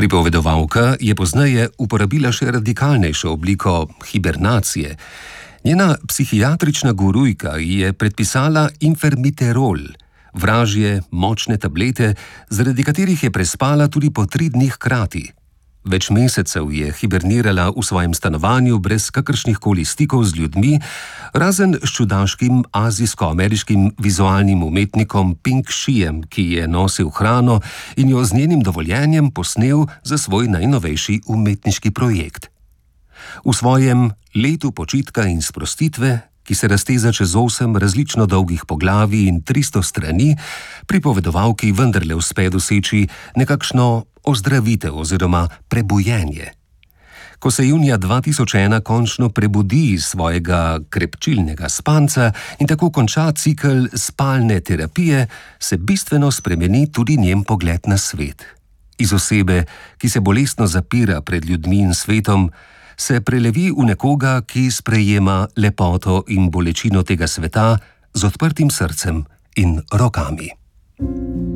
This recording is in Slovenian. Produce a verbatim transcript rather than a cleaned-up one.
Pripovedovalka je pozneje uporabila še radikalnejšo obliko hibernacije. Njena psihiatrična gurujka je predpisala infermiterol, vražje, močne tablete, zaradi katerih je prespala tudi po tri dni hkrati. Več mesecev je hibernirala v svojem stanovanju brez kakršnihkoli stikov z ljudmi, razen s čudaškim azijsko-ameriškim vizualnim umetnikom Ping Shijem, ki je nosil hrano in jo z njenim dovoljenjem posnel za svoj najnovejši umetniški projekt. V svojem letu počitka in sprostitve, ki se razteza čez osem različno dolgih poglavij in tristo strani, pripovedovalki vendarle uspe doseči nekakšno ozdravitev oziroma prebujenje. Ko se junija dva tisoč ena končno prebudi iz svojega krepčilnega spanca in tako konča cikel spalne terapije, se bistveno spremeni tudi njen pogled na svet. Iz osebe, ki se bolestno zapira pred ljudmi in svetom, se prelevi v nekoga, ki sprejema lepoto in bolečino tega sveta z odprtim srcem in rokami.